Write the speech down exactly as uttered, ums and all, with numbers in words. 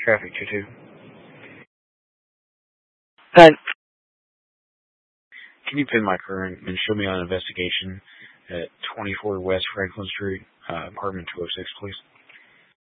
Traffic two two. Hi. Can you pin my current and show me on investigation at twenty-four West Franklin Street, uh, apartment two oh six, please?